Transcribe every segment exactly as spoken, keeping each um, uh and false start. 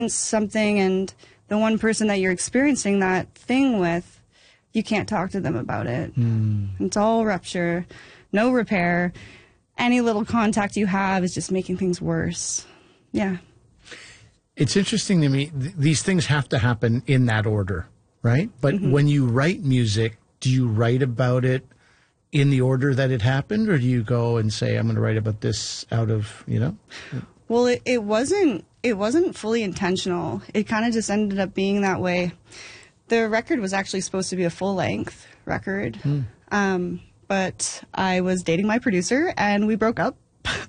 something and the one person that you're experiencing that thing with, you can't talk to them about it. Mm. It's all rupture, no repair. Any little contact you have is just making things worse. Yeah. It's interesting to me, th- these things have to happen in that order, right? But mm-hmm. when you write music, do you write about it in the order that it happened, or do you go and say, I'm going to write about this out of, you know? Well, it, it wasn't it wasn't fully intentional. It kind of just ended up being that way. The record was actually supposed to be a full-length record, mm. um, but I was dating my producer, and we broke up.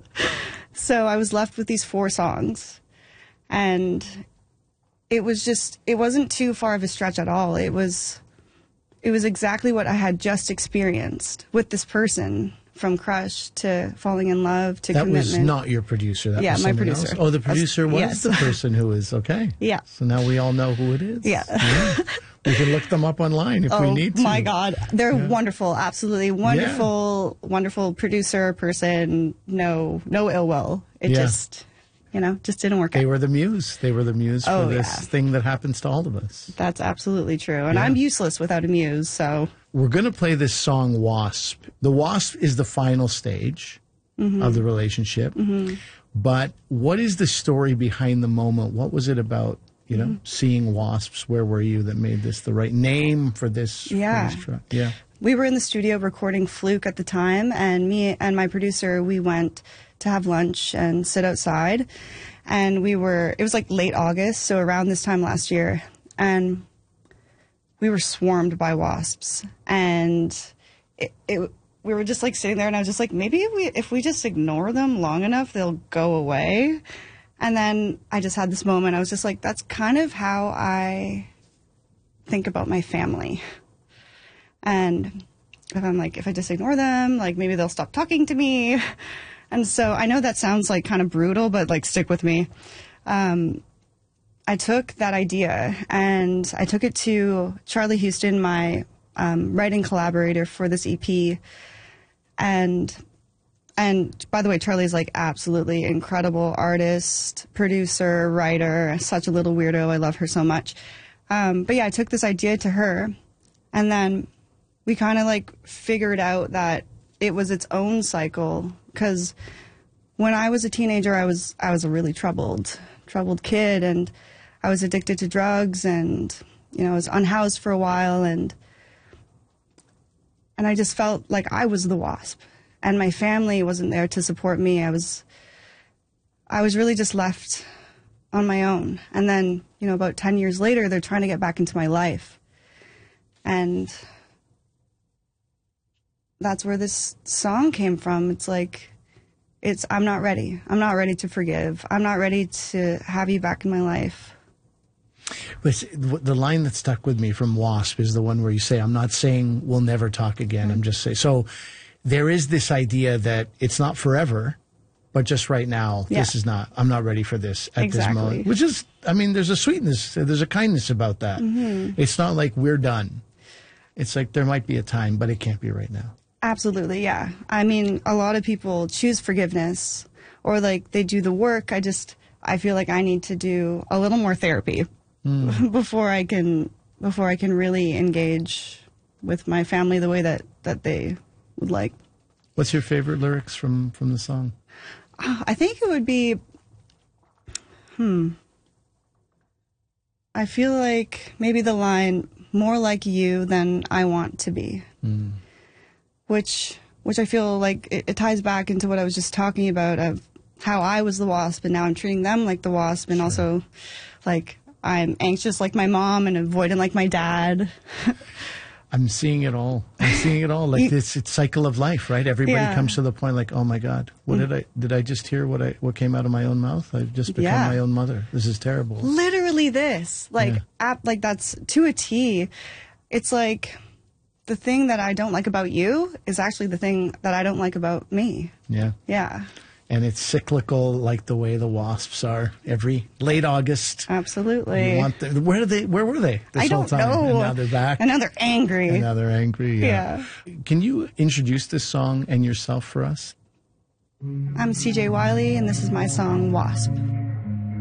So I was left with these four songs, and it was just, it wasn't too far of a stretch at all. It was, it was exactly what I had just experienced with this person. From crush to falling in love to that commitment. That was not your producer. That yeah, was my producer. Else? Oh, the producer was yes. the person who was, okay. Yeah. So now we all know who it is. Yeah. yeah. We can look them up online if oh, we need to. Oh, my God. They're yeah. wonderful. Absolutely wonderful, yeah. wonderful producer, person. No, no ill will. It yeah. just, you know, just didn't work they out. They were the muse. They were the muse oh, for this yeah. thing that happens to all of us. That's absolutely true. And yeah. I'm useless without a muse, so... We're going to play this song, Wasp. The Wasp is the final stage mm-hmm. of the relationship. Mm-hmm. But what is the story behind the moment? What was it about, you know, mm-hmm. seeing wasps? Where were you that made this the right name for this? Yeah. For this track? Yeah. We were in the studio recording Fluke at the time, and me and my producer, we went to have lunch and sit outside. And we were, it was like late August, so around this time last year. And we were swarmed by wasps, and it, it, we were just like sitting there, and I was just like, maybe if we, if we just ignore them long enough, they'll go away. And then I just had this moment. I was just like, that's kind of how I think about my family. And if I'm like, if I just ignore them, like maybe they'll stop talking to me. And so I know that sounds like kind of brutal, but like stick with me. Um, I took that idea and I took it to Charlie Houston, my um, writing collaborator for this E P. And and by the way, Charlie's like absolutely incredible artist, producer, writer, such a little weirdo. I love her so much. Um, but yeah, I took this idea to her, and then we kind of like figured out that it was its own cycle, because when I was a teenager, I was I was a really troubled troubled kid, and I was addicted to drugs, and, you know, I was unhoused for a while, and and I just felt like I was the wasp, and my family wasn't there to support me. I was, I was really just left on my own. And then, you know, about ten years later, they're trying to get back into my life. And that's where this song came from. It's like, it's, I'm not ready. I'm not ready to forgive. I'm not ready to have you back in my life. But the line that stuck with me from Wasp is the one where you say, I'm not saying we'll never talk again. Mm-hmm. I'm just saying. So there is this idea that it's not forever, but just right now, yeah. this is not, I'm not ready for this at exactly. this moment. Which is, I mean, there's a sweetness, there's a kindness about that. Mm-hmm. It's not like we're done. It's like there might be a time, but it can't be right now. Absolutely, yeah. I mean, a lot of people choose forgiveness, or like they do the work. I just, I feel like I need to do a little more therapy. Mm. before I can before I can really engage with my family the way that, that they would like. What's your favorite lyrics from, from the song? Uh, I think it would be, hmm. I feel like maybe the line, more like you than I want to be. Mm. Which which I feel like it, it ties back into what I was just talking about, of how I was the wasp and now I'm treating them like the wasp, and sure. also like I'm anxious like my mom and avoidant like my dad. I'm seeing it all. I'm seeing it all. Like this it's cycle of life, right? Everybody yeah. comes to the point like, oh my God, what mm. did I did I just hear what I what came out of my own mouth? I've just become yeah. my own mother. This is terrible. Literally this. Like yeah. ap- like that's to a T. It's like the thing that I don't like about you is actually the thing that I don't like about me. Yeah. Yeah. And it's cyclical, like the way the wasps are. Every late August, absolutely. You want the, where are they? Where were they this I whole don't time? know. And now they're back. And now they're angry. And now they're angry. Yeah. yeah. Can you introduce this song and yourself for us? I'm C J Wiley, and this is my song "Wasp."